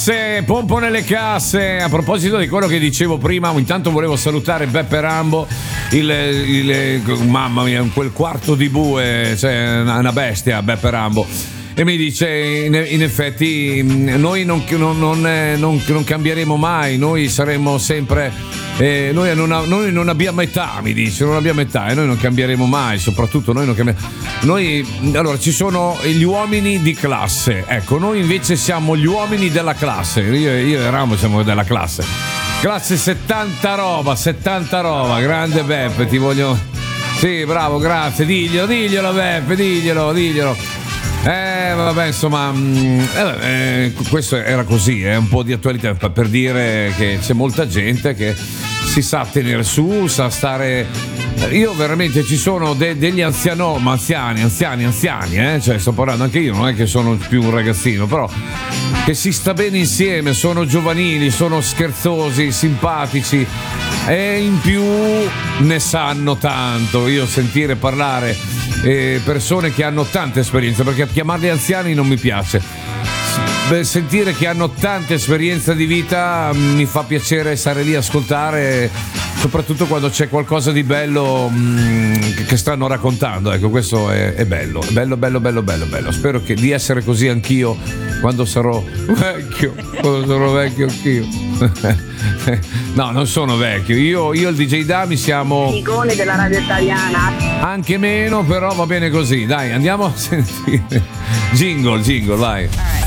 Pompo nelle casse. A proposito di quello che dicevo prima, intanto volevo salutare Beppe Rambo, mamma mia, quel quarto di bue, cioè una bestia Beppe Rambo. E mi dice in effetti noi non cambieremo mai, noi saremo sempre noi non abbiamo età, mi dice, non abbiamo età e noi non cambieremo mai, soprattutto noi non cambieremo. Allora ci sono gli uomini di classe, ecco, noi invece siamo gli uomini della classe, io e Rambo siamo della classe 70 roba, grande Beppe, ti voglio. Sì, bravo, grazie, diglielo Beppe, diglielo. Vabbè, insomma, questo era così, è un po' di attualità per dire che c'è molta gente che si sa tenere su, sa stare. Io veramente ci sono degli anziani, cioè sto parlando anche io, non è che sono più un ragazzino, però che si sta bene insieme, sono giovanili, sono scherzosi, simpatici e in più ne sanno tanto. Io sentire parlare persone che hanno tanta esperienza, perché chiamarli anziani non mi piace. Sentire che hanno tanta esperienza di vita mi fa piacere stare lì a ascoltare, soprattutto quando c'è qualcosa di bello che stanno raccontando. Ecco, questo è bello. Spero di essere così anch'io quando sarò vecchio anch'io. No, non sono vecchio. Io e il DJ Dami siamo icone della radio italiana. Anche meno, però va bene così. Dai, andiamo a sentire. Jingle, vai.